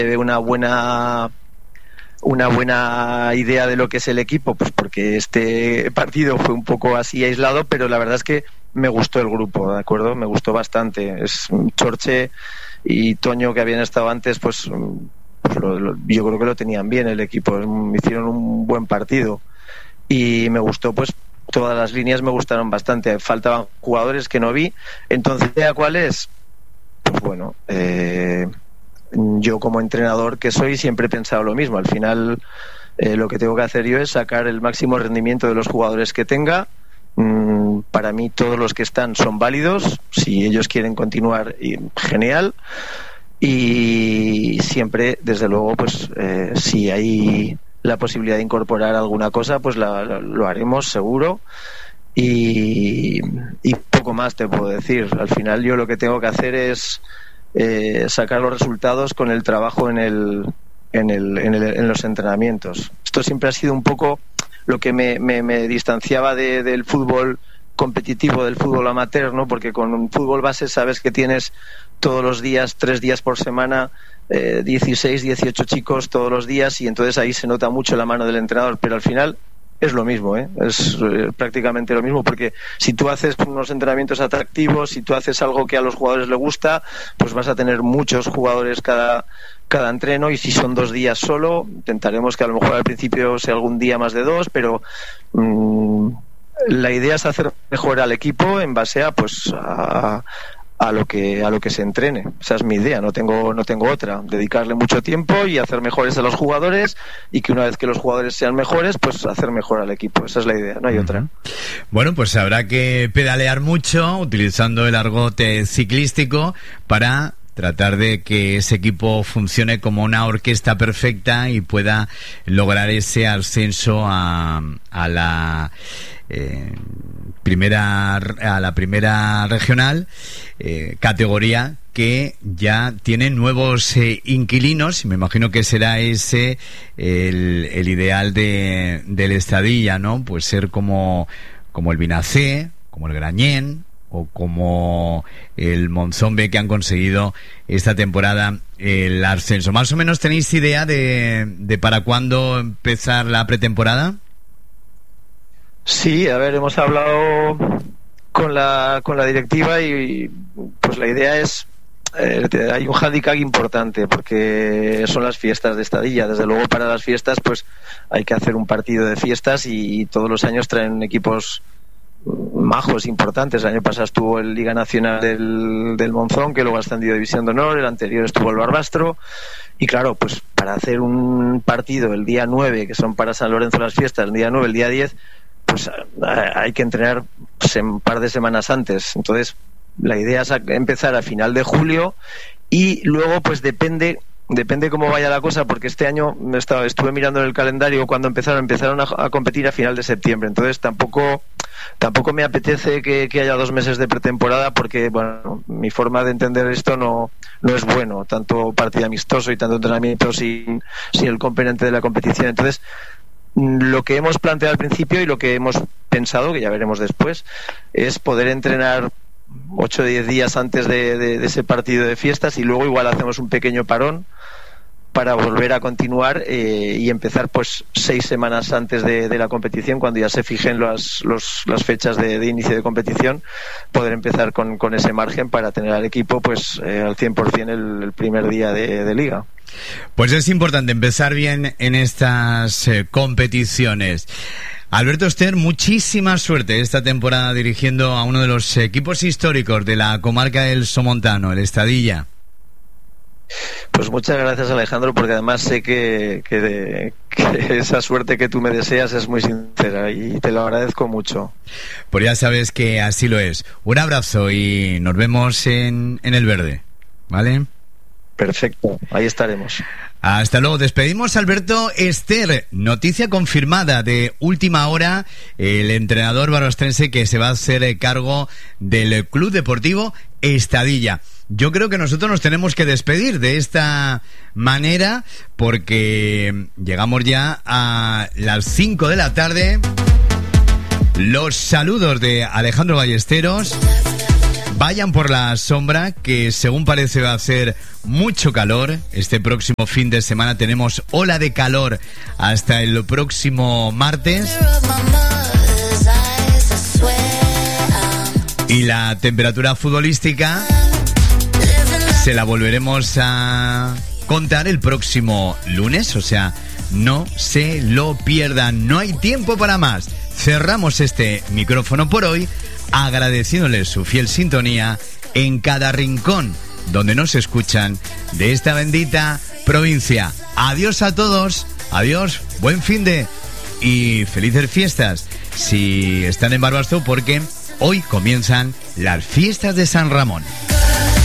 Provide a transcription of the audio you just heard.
una buena idea de lo que es el equipo, pues porque este partido fue un poco así aislado, pero la verdad es que me gustó el grupo, ¿de acuerdo? Me gustó bastante. Es Chorche y Toño, que habían estado antes, pues yo creo que lo tenían bien el equipo, hicieron un buen partido y me gustó, pues todas las líneas me gustaron bastante. Faltaban jugadores que no vi, entonces ¿cuál es? Pues bueno, yo como entrenador que soy siempre he pensado lo mismo. Al final lo que tengo que hacer yo es sacar el máximo rendimiento de los jugadores que tenga. Para mí todos los que están son válidos, si ellos quieren continuar, genial, y siempre desde luego pues si hay la posibilidad de incorporar alguna cosa, pues lo haremos seguro. Y poco más te puedo decir. Al final yo lo que tengo que hacer es sacar los resultados con el trabajo en los entrenamientos. Esto siempre ha sido un poco lo que me distanciaba del fútbol competitivo, del fútbol amateur, ¿no? Porque con un fútbol base sabes que tienes todos los días, 3 días por semana, 16, 18 chicos todos los días, y entonces ahí se nota mucho la mano del entrenador, pero al final es lo mismo, es prácticamente lo mismo, porque si tú haces unos entrenamientos atractivos, si tú haces algo que a los jugadores les gusta, pues vas a tener muchos jugadores cada entreno, y si son 2 días solo, intentaremos que a lo mejor al principio sea algún día más de 2, pero la idea es hacer mejor al equipo en base a lo que se entrene. Esa es mi idea, no tengo otra. Dedicarle mucho tiempo y hacer mejores a los jugadores, y que una vez que los jugadores sean mejores, pues hacer mejor al equipo. Esa es la idea, no hay otra. Bueno, pues habrá que pedalear mucho utilizando el argot ciclístico para tratar de que ese equipo funcione como una orquesta perfecta y pueda lograr ese ascenso a la primera regional, categoría que ya tiene nuevos inquilinos, y me imagino que será ese el ideal del Estadilla, ¿no? Pues ser como el Vinacé, como el Grañén o como el Monzombe, que han conseguido esta temporada el ascenso. ¿Más o menos tenéis idea de para cuándo empezar la pretemporada? Sí, a ver, hemos hablado con la directiva y pues la idea es, hay un hándicap importante porque son las fiestas de Estadilla. Desde luego para las fiestas pues hay que hacer un partido de fiestas, y todos los años traen equipos majos importantes. El año pasado estuvo el Liga Nacional del Monzón, que luego ha ascendido a División de Honor. El anterior estuvo el Barbastro, y claro, pues para hacer un partido el día 9, que son para San Lorenzo las fiestas, el día 9, el día 10, pues hay que entrenar un par de semanas antes. Entonces la idea es empezar a final de julio, y luego pues depende cómo vaya la cosa, porque este año estuve mirando en el calendario cuando empezaron a competir a final de septiembre. Entonces tampoco me apetece que haya 2 meses de pretemporada, porque bueno, mi forma de entender esto no es bueno, tanto partido amistoso y tanto entrenamiento sin el componente de la competición. Entonces lo que hemos planteado al principio y lo que hemos pensado, que ya veremos después, es poder entrenar 8 o 10 días antes de ese partido de fiestas, y luego igual hacemos un pequeño parón para volver a continuar y empezar pues 6 semanas antes de la competición, cuando ya se fijen las fechas de inicio de competición, poder empezar con ese margen para tener al equipo pues al 100% el primer día de liga. Pues es importante empezar bien en estas competiciones. Alberto Ester, muchísima suerte esta temporada dirigiendo a uno de los equipos históricos de la comarca del Somontano, el Estadilla. Pues muchas gracias, Alejandro, porque además sé que esa suerte que tú me deseas es muy sincera, y te lo agradezco mucho. Pues ya sabes que así lo es. Un abrazo y nos vemos en el verde, ¿vale? Perfecto, ahí estaremos. Hasta luego. Despedimos a Alberto Ester. Noticia confirmada de última hora: el entrenador barbastrense que se va a hacer cargo del Club Deportivo Estadilla. Yo creo que nosotros nos tenemos que despedir de esta manera, porque llegamos ya a las 5 de la tarde. Los saludos de Alejandro Ballesteros, vayan por la sombra, que según parece va a hacer mucho calor. Este próximo fin de semana tenemos ola de calor hasta el próximo martes. Y la temperatura futbolística se la volveremos a contar el próximo lunes, o sea, no se lo pierdan, no hay tiempo para más. Cerramos este micrófono por hoy, agradeciéndoles su fiel sintonía en cada rincón donde nos escuchan de esta bendita provincia. Adiós a todos, adiós, buen fin de y felices fiestas si están en Barbastro, porque hoy comienzan las fiestas de San Ramón.